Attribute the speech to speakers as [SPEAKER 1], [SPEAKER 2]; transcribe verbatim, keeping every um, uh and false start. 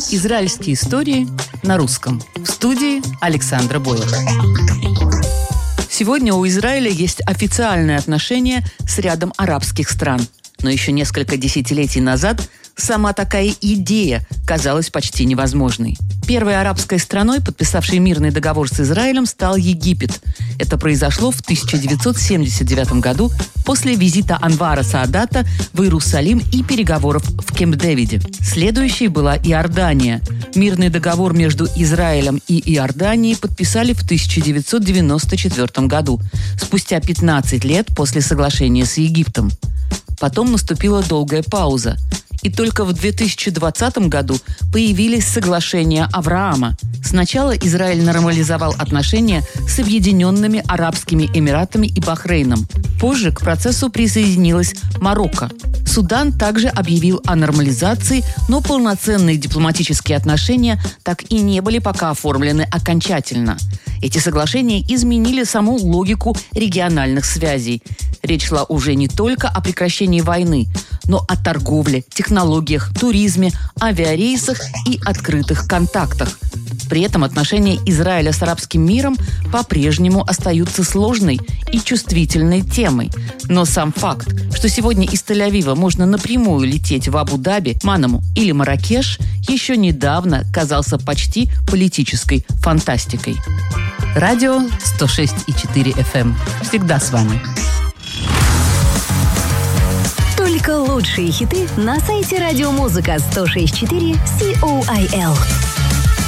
[SPEAKER 1] Израильские истории на русском. В студии Александра Бойлер. Сегодня у Израиля есть официальные отношения с рядом арабских стран. Но еще несколько десятилетий назад сама такая идея казалась почти невозможной. Первой арабской страной, подписавшей мирный договор с Израилем, стал Египет. Это произошло в тысяча девятьсот семьдесят девятом году после визита Анвара Саадата в Иерусалим и переговоров в Кемп-Дэвиде. Следующей была Иордания. Мирный договор между Израилем и Иорданией подписали в тысяча девятьсот девяносто четвёртом году, спустя пятнадцать лет после соглашения с Египтом. Потом наступила долгая пауза. И только в две тысячи двадцатом году появились соглашения Авраама. Сначала Израиль нормализовал отношения с Объединенными Арабскими Эмиратами и Бахрейном. Позже к процессу присоединилась Марокко. Судан также объявил о нормализации, но полноценные дипломатические отношения так и не были пока оформлены окончательно. Эти соглашения изменили саму логику региональных связей. Речь шла уже не только о прекращении войны, но о торговле, технологиях, туризме, авиарейсах и открытых контактах. При этом отношения Израиля с арабским миром по-прежнему остаются сложной и чувствительной темой. Но сам факт, что сегодня из Тель-Авива можно напрямую лететь в Абу-Даби, Манаму или Марракеш, еще недавно казался почти политической фантастикой. Радио сто шесть и четыре эф эм. Всегда с вами.
[SPEAKER 2] Только лучшие хиты на сайте радиомузыка сто шесть и четыре си о ай эл.